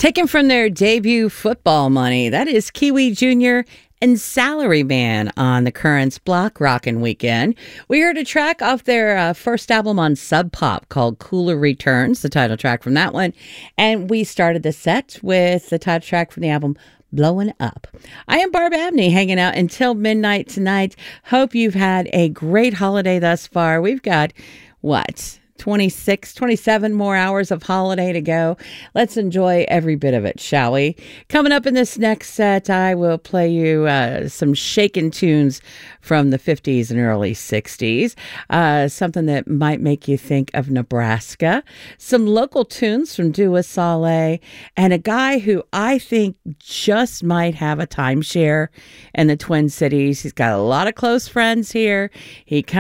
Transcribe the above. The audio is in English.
Taken from their debut Football Money, that is Kiwi Jr. and Salaryman on the Currents Block Rockin' Weekend. We heard a track off their first album on Sub Pop called Cooler Returns, the title track from that one. And we started the set with the title track from the album Blowing Up. I am Barb Abney, hanging out until midnight tonight. Hope you've had a great holiday thus far. We've got, 27 more hours of holiday to go. Let's enjoy every bit of it, shall we? Coming up in this next set, I will play you some shakin' tunes from the 50s and early 60s. Something that might make you think of Nebraska. Some local tunes from Dua Saleh. And a guy who I think just might have a timeshare in the Twin Cities. He's got a lot of close friends here. He